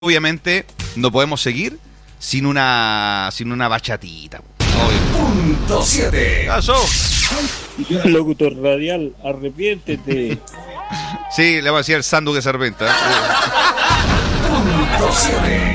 obviamente no podemos seguir sin una bachatita. Obvio. Punto 7. ¿Pasó? Locutor radial, arrepiéntete. Sí, le voy a decir el sándwich de serventa. Punto 7.